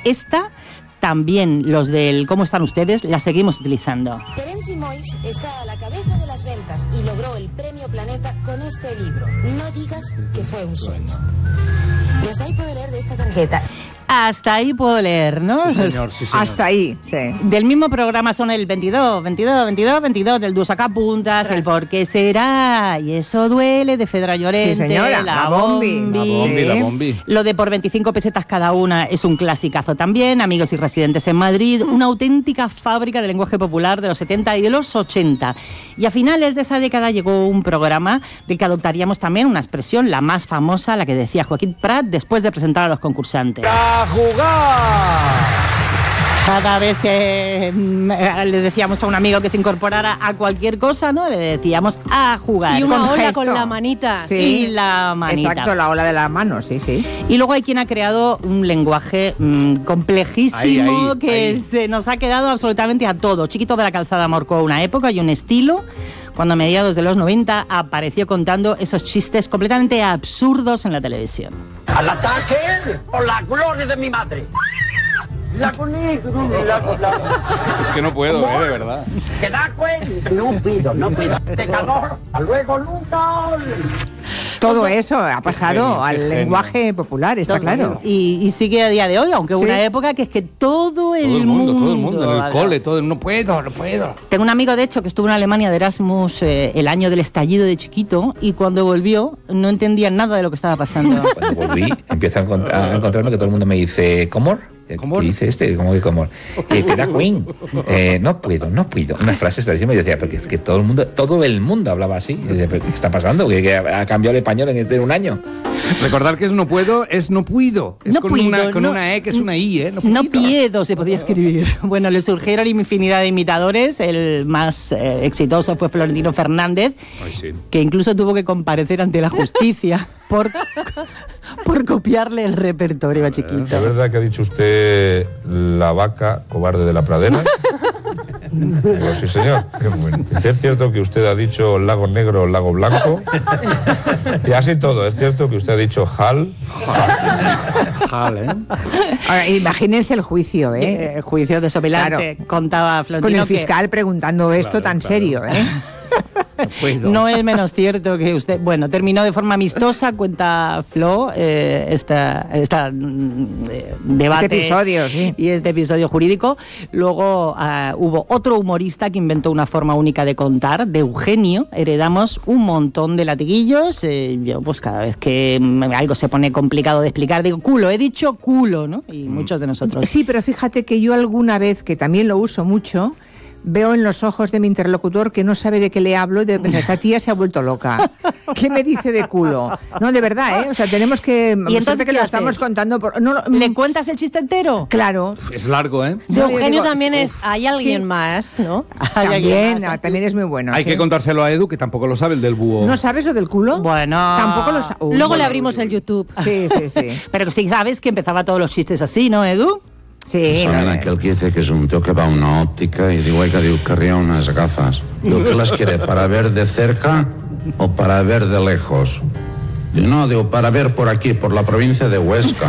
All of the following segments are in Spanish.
esta también, los del ¿Cómo están ustedes?, la seguimos utilizando. Terence Moix está a la cabeza de las ventas y logró el Premio Planeta con este libro. No digas que fue un sueño. Y hasta ahí puedo leer de esta tarjeta. Hasta ahí puedo leer, ¿no? Sí, señor, sí, señor. Hasta ahí, sí. Del mismo programa son el 22, del dúo Sacapuntas, el Por qué será, y eso duele, de Fedra Llorente, Sí, señora, la Bombi. Lo de por 25 pesetas cada una es un clasicazo también, Amigos y residentes en Madrid, una auténtica fábrica de lenguaje popular de los 70 y de los 80. Y a finales de esa década llegó un programa del que adoptaríamos también una expresión, la más famosa, la que decía Joaquín Prat después de presentar a los concursantes. ¡A jugar! Cada vez que le decíamos a un amigo que se incorporara a cualquier cosa, ¿no? Le decíamos a jugar. Y una Con ola gesto. con la manita. Sí. Y la manita. Exacto, la ola de las manos, sí, sí. Y luego hay quien ha creado un lenguaje complejísimo que se nos ha quedado absolutamente a todo. Chiquito de la Calzada marcó una época y un estilo cuando a mediados de los 90 apareció contando esos chistes completamente absurdos en la televisión. ¡Al ataque por la gloria de mi madre! ¡Lago negro! Es que no puedo, de verdad. ¡Que da cuenta! No pido. ¡De calor! ¡Hasta luego, Lucas! Todo eso ha pasado al lenguaje popular, está claro. Y sigue a día de hoy, aunque hubo una época que es que todo el mundo, en el cole, todo, no puedo. Tengo un amigo, de hecho, que estuvo en Alemania de Erasmus el año del estallido de chiquito, y cuando volvió no entendía nada de lo que estaba pasando. Cuando volví, empiezo a encontrarme que todo el mundo me dice ¿Comor? ¿Qué dice este? ¿Cómo que Comor? Te da Queen. No puedo. Unas frases clarísimas. Y yo decía, pero es que todo el mundo hablaba así. Y decía, ¿pero qué está pasando? Que ha cambiado el español en un año. Recordar que es no puedo, es no puido. Es no con puido, una E que es una I, ¿eh? No puedo, se podía escribir. Bueno, le surgieron infinidad de imitadores. El más exitoso fue Florentino Fernández, que incluso tuvo que comparecer ante la justicia por copiarle el repertorio a chiquito. ¿Es verdad que ha dicho usted la vaca cobarde de la pradera? Digo, sí, señor. ¿Es cierto que usted ha dicho lago negro, lago blanco? Y así todo. ¿Es cierto que usted ha dicho jal? Ahora, imagínense el juicio, ¿eh? El juicio desopilante, claro. Contaba Florentino. Con el fiscal preguntando esto tan serio, ¿eh? No es menos cierto que usted... Bueno, terminó de forma amistosa, cuenta Flo, esta debate... Este episodio, sí. Y este episodio jurídico. Luego hubo otro humorista que inventó una forma única de contar, de Eugenio. Heredamos un montón de latiguillos. Yo, pues cada vez que algo se pone complicado de explicar, digo, culo, he dicho culo, ¿no? Y muchos de nosotros. Sí, pero fíjate que yo alguna vez, que también lo uso mucho... Veo en los ojos de mi interlocutor que no sabe de qué le hablo y debe pensar, esta tía se ha vuelto loca. ¿Qué me dice de culo? No, de verdad, ¿eh? O sea, tenemos que... ¿Y entonces que lo estamos contando... ¿Le cuentas el chiste entero? Claro. Es largo, ¿eh? De Eugenio también hay alguien más, ¿no? También es muy bueno. Hay que contárselo a Edu, que tampoco lo sabe, el del búho. ¿No sabes lo del culo? Bueno... Tampoco lo sabe. Luego le abrimos el YouTube. Sí. Pero sí sabes que empezaba todos los chistes así, ¿no, Edu? Sí. Saben aquel que dice que es un tío que va a una óptica y digo, oiga, digo, querría unas gafas. Digo, ¿qué las quiere? ¿Para ver de cerca o para ver de lejos? Digo, no, digo, para ver por aquí, por la provincia de Huesca.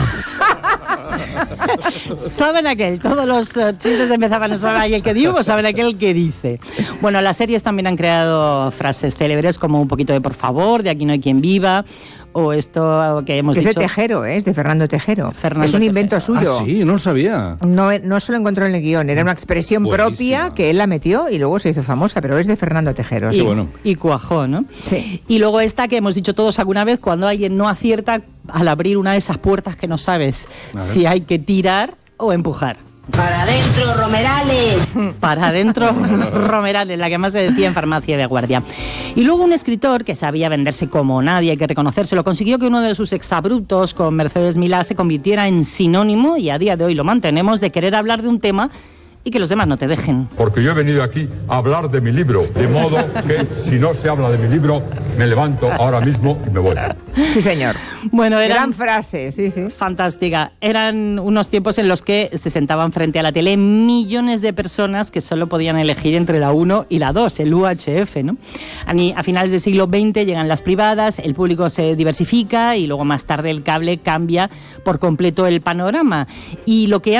¿Saben aquel? Todos los chistes empezaban a saber el que digo, saben aquel que dice. Bueno, las series también han creado frases célebres como un poquito de por favor, de aquí no hay quien viva, o esto que hemos dicho... Es de Tejero, es de Fernando Tejero. Fernando es un invento Tejero. suyo. Ah, sí, no lo sabía. No se lo encontró en el guión, era una expresión propia que él la metió y luego se hizo famosa, pero es de Fernando Tejero. Y cuajó, ¿no? Sí. Y luego esta que hemos dicho todos alguna vez, cuando alguien no acierta al abrir una de esas puertas que no sabes si hay que tirar o empujar. Para adentro, Romerales. Para adentro, Romerales, la que más se decía en farmacia de guardia. Y luego un escritor que sabía venderse como nadie, hay que reconocérselo, consiguió que uno de sus exabruptos con Mercedes Milá se convirtiera en sinónimo, y a día de hoy lo mantenemos, de querer hablar de un tema y que los demás no te dejen. Porque yo he venido aquí a hablar de mi libro, de modo que si no se habla de mi libro, me levanto ahora mismo y me voy. Sí, señor. Bueno, gran frase, sí. Fantástica. Eran unos tiempos en los que se sentaban frente a la tele millones de personas que solo podían elegir entre la 1 y la 2, el UHF, ¿no? A finales del siglo XX llegan las privadas, el público se diversifica y luego más tarde el cable cambia por completo el panorama. Y lo que